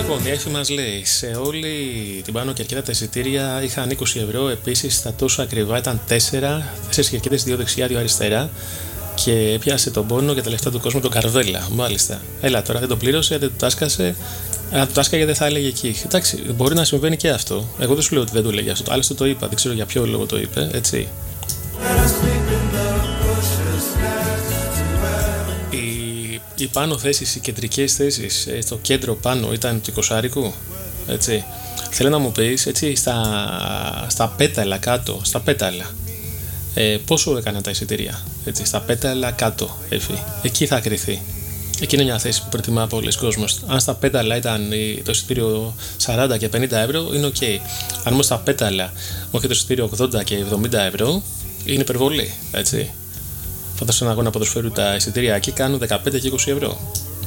Λοιπόν, η Έφη μας λέει: σε όλη την Πάνω Κερκίδα τα εισιτήρια είχαν 20 ευρώ. Επίσης τα τόσο ακριβά ήταν 4 κερκίδες, 2 δεξιά, 2 αριστερά. Και έπιασε τον πόνο και τα λεφτά του κόσμου τον Καρβέλα. Μάλιστα. Έλα τώρα, δεν το πλήρωσε, δεν του τάσκασε. Αν του τάσκαγε, δεν θα έλεγε εκεί. Εντάξει, μπορεί να συμβαίνει και αυτό. Εγώ δεν σου λέω ότι δεν το λέγει αυτό. Άλλωστε το είπα, δεν ξέρω για ποιο λόγο το είπε, έτσι. Οι πάνω θέσεις, οι κεντρικές θέσεις, στο κέντρο πάνω ήταν του 20άρικου, έτσι. Θέλω να μου πεις, έτσι, στα πέταλα κάτω, στα πέταλα, πόσο έκαναν τα εισιτήρια, έτσι, στα πέταλα κάτω, Εφη. Εκεί θα κριθεί. Εκεί είναι μια θέση που προτιμά πολλοί κόσμος. Αν στα πέταλα ήταν το εισιτήριο 40 και 50 ευρώ, είναι ok. Αν όμως στα πέταλα μου έχει το εισιτήριο 80 και 70 ευρώ, είναι υπερβολή, έτσι. Φαντάσου ένα αγώνα ποδοσφαίρου, τα εισιτήρια εκεί κάνουν 15 και 20 ευρώ.